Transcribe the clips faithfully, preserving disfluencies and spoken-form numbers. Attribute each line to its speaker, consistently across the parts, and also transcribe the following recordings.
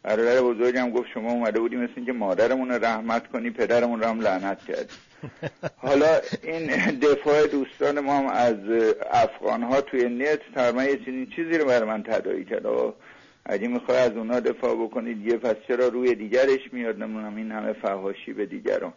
Speaker 1: برادر بزرگم گفت شما اومده بودی مثل اینکه مادرمون رو رحمت کنی، پدرمون رو هم لعنت کردی. حالا این دفاع دوستان ما هم از افغان ها توی نت تقریبا یه چنین چیزی رو برای من تداعی کرد. اگه میخوای از اونا دفاع بکنید یه پس چرا روی دیگرش میاد، نمونم این همه فحاشی به دیگران.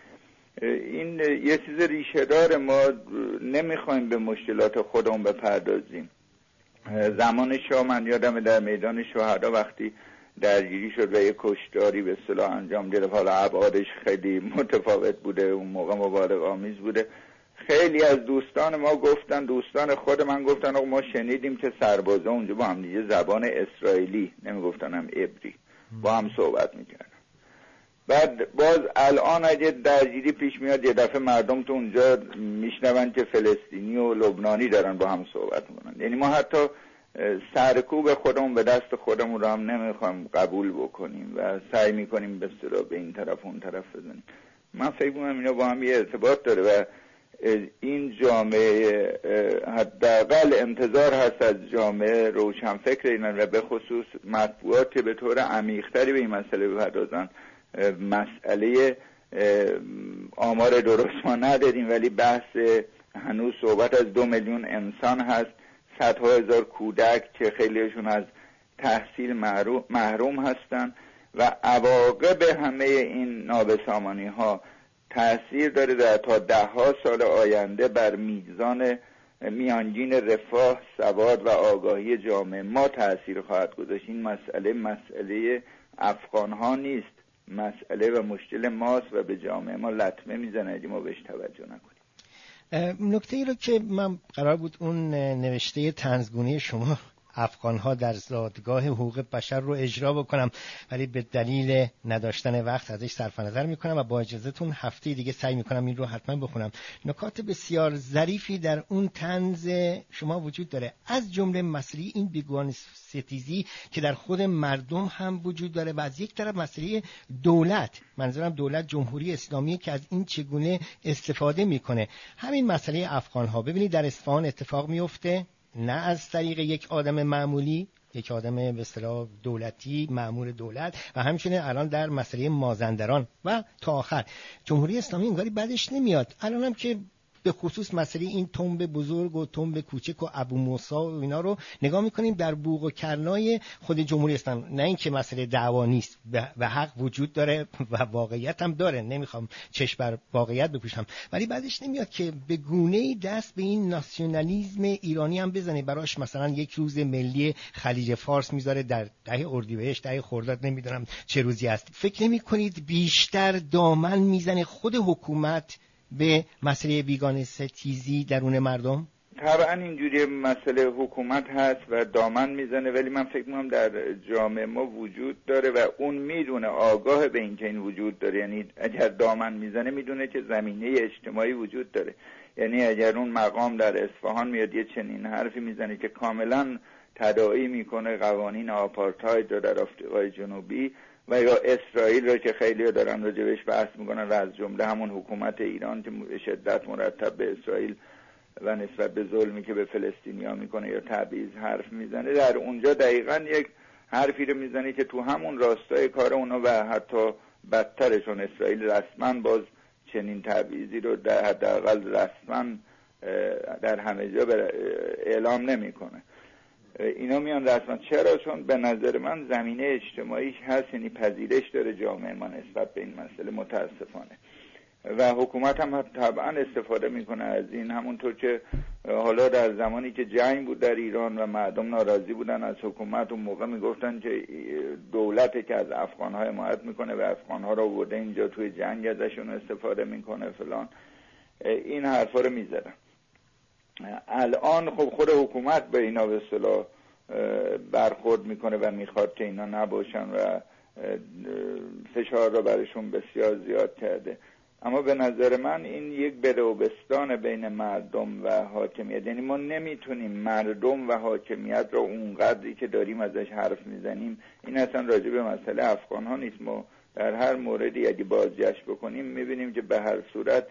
Speaker 1: این یه چیز ریشه داره، ما نمیخوایم به مشکلات خودمون بپردازیم. زمان شاه من یادم در میدان شهدا وقتی درگیری شد و یه کشتاری به اصطلاح انجام گرفت، حالا ابعادش خیلی متفاوت بوده، اون موقع مبالغه آمیز بوده، خیلی از دوستان ما گفتن، دوستان خود من گفتن آقا ما شنیدیم که سربازا اونجا با هم دیگه زبان اسرائیلی، نمیگفتن هم عبری، با هم صحبت میکردن. بعد باز الان اگه درگیری پیش میاد یه دفعه مردم تو اونجا میشنون که فلسطینی و لبنانی دارن با هم صحبت میکنن. یعنی ما حتی سرکوب خودمون به دست خودمون رو هم نمیخوایم قبول بکنیم و سعی میکنیم به اصطلاح به این طرف اون طرف بزنیم. من فکر میکنم اینا با هم یه ارتباط داره و این جامعه حداقل انتظار هست از جامعه روشنفکر اینا و به خصوص مطبوعات که به طور عمیق‌تری به این مسئله بپردازن. مسئله آمار درست ما نداریم ولی بحث هنوز صحبت از دو میلیون انسان هست، صدها هزار کودک که خیلیشون از تحصیل محروم هستن و عواقب همه این نابسامانی ها تأثیر داره در تا ده ها سال آینده بر میزان میانگین رفاه، سواد و آگاهی جامعه ما تأثیر خواهد گذاشت. این مسئله مسئله افغان ها نیست، مسئله و مشکل ماست و به جامعه ما لطمه میزنه اگه ما بهش توجه نکنیم.
Speaker 2: نکته ای رو که من قرار بود اون نوشته طنزگونه شما افغان ها در زادگاه حقوق بشر رو اجرا بکنم ولی به دلیل نداشتن وقت ازش صرف نظر میکنم و با اجازهتون هفته دیگه سعی میکنم این رو حتما بخونم. نکات بسیار ظریفی در اون طنز شما وجود داره، از جمله مسئله این بیگانه ستیزی که در خود مردم هم وجود داره و از یک طرف مسئله دولت، منظورم دولت جمهوری اسلامی که از این چگونه استفاده میکنه. همین مسئله افغان ها ببینید در اصفهان اتفاق میفته، نه از طریق یک آدم معمولی، یک آدم به اصطلاح دولتی، مأمور دولت، و همچنین الان در مسئله مازندران و تا آخر جمهوری اسلامی انگاری بعدش نمیاد. الان هم که به خصوص مسئله این تنب بزرگ و تنب کوچک و ابو موسی و اینا رو نگاه میکنیم در بوق و کرنای خود جمهوری اسلامی. نه اینکه مسئله دعوا نیست و حق وجود داره و واقعیت هم داره، نمیخوام چشم بر واقعیت بپوشم، ولی بعدش نمیاد که به گونه‌ای دست به این ناسیونالیسم ایرانی هم بزنه، براش مثلا یک روز ملی خلیج فارس میذاره در ده اردیبهشت، ده خرداد، نمیدونم چه روزی است. فکر نمی‌کنید بیشتر دامن میزنه خود حکومت به مسئله بیگانه ستیزی درون مردم؟
Speaker 1: طبعا اینجوری مسئله حکومت هست و دامن میزنه، ولی من فکر میکنم در جامعه ما وجود داره و اون میدونه، آگاه به این که این وجود داره. یعنی اگر دامن میزنه میدونه که زمینه اجتماعی وجود داره. یعنی اگر اون مقام در اصفهان میاد یه چنین حرفی میزنه که کاملا تداعی میکنه قوانین آپارتاید در آفریقای جنوبی و یا اسرائیل رو که خیلی دارن راجبش بحث میکنن و از جمله همون حکومت ایران که به شدت مرتب به اسرائیل و نسبت به ظلمی که به فلسطینیا میکنه یا تبعیض حرف میزنه، در اونجا دقیقاً یک حرفی رو میزنه که تو همون راستای کار اونا و حتی بدترشون اسرائیل رسما باز چنین تبعیضی رو در حداقل رسما در همه جا اعلام نمیکنه. اینا میان رسما. چرا؟ چون به نظر من زمینه اجتماعی هست، یعنی پذیرش داره جامعه ما نسبت به این مسئله متاسفانه و حکومت هم طبعا استفاده میکنه از این، همونطور که حالا در زمانی که جنگ بود در ایران و مردم ناراضی بودن از حکومت، اون موقع میگفتن که دولتی که از افغان‌ها حمایت میکنه و افغان‌ها رو آورده اینجا توی جنگ ازشون استفاده میکنه فلان، این حرفا رو میزدن. الان خب خود حکومت به اینا به اصطلاح برخورد میکنه و میخواد که اینا نباشن و فشار رو برشون بسیار زیاد کرده. اما به نظر من این یک بروبستان بین مردم و حاکمیت، یعنی ما نمیتونیم مردم و حاکمیت رو اونقدری که داریم ازش حرف میزنیم، این اصلا راجع به مسئله افغان ها نیست. ما در هر موردی اگه بازگشت بکنیم میبینیم که به هر صورت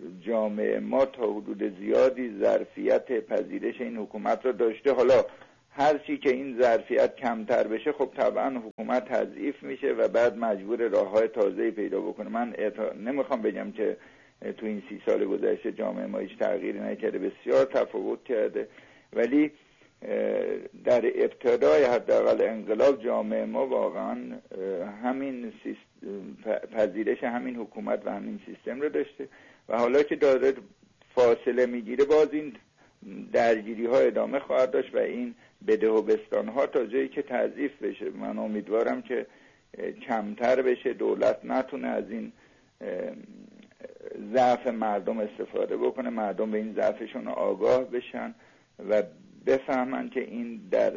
Speaker 1: جامعه ما تا حدود زیادی ظرفیت پذیرش این حکومت رو داشته. حالا هر چی که این ظرفیت کمتر بشه خب طبعا حکومت تضعیف میشه و بعد مجبور راههای تازه‌ای پیدا بکنه. من اعت... نمیخوام بگم که تو این سی سال گذشته جامعه ما هیچ تغییری نکرده، بسیار تفاوت کرده، ولی در ابتدای حداقل انقلاب جامعه ما واقعا همین پذیرش همین حکومت و همین سیستم رو داشته و حالا که داره فاصله میگیره باز این درگیری ها ادامه خواهد داشت و این بده و بستان ها تا جایی که تضعیف بشه. من امیدوارم که کمتر بشه، دولت نتونه از این ضعف مردم استفاده بکنه، مردم به این ضعفشون آگاه بشن و بفهمن که این در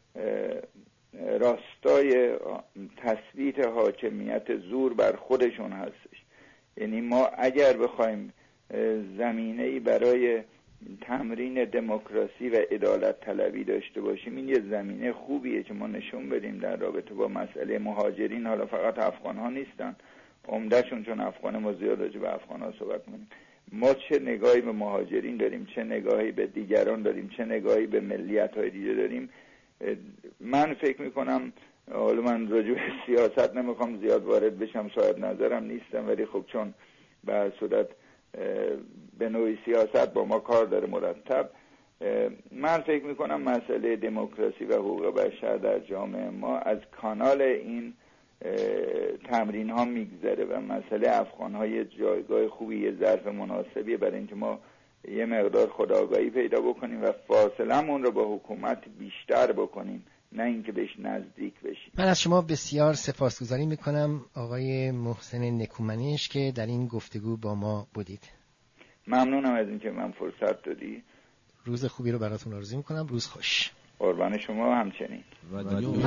Speaker 1: راستای تثبیت حاکمیت زور بر خودشون هستش. یعنی ما اگر بخوایم زمینه‌ای برای تمرین دموکراسی و عدالت طلبی داشته باشیم، این یه زمینه خوبیه که ما نشون بدیم در رابطه با مسئله مهاجرین. حالا فقط افغان ها نیستن، عمدهشون، چون افغان ما زیاد راجع به افغان ها صحبت کنیم. ما چه نگاهی به مهاجرین داریم، چه نگاهی به دیگران داریم، چه نگاهی به ملیت های دیگه داریم. من فکر میکنم، حالا من راجع به سیاست نمیخوام زیاد وارد بشم، شاید نظرم نیستم، ولی خب چون به هر صورت به نوعی سیاست با ما کار داره مرتب، من فکر میکنم مسئله دموکراسی و حقوق بشر در جامعه ما از کانال این تمرین ها میگذره و مسئله افغان های جایگاه خوبی، یه ظرف مناسبیه برای اینکه ما یه مقدار خودآگاهی پیدا بکنیم و فاصلمون رو با حکومت بیشتر بکنیم، نه اینکه بهش نزدیک بشیم.
Speaker 2: من از شما بسیار سپاسگزاری میکنم آقای محسن نکومنش که در این گفتگو با ما بودید.
Speaker 1: ممنونم از اینکه من فرصت دادی.
Speaker 2: روز خوبی رو براتون آرزو میکنم. روز خوش.
Speaker 1: قربان شما همچنین.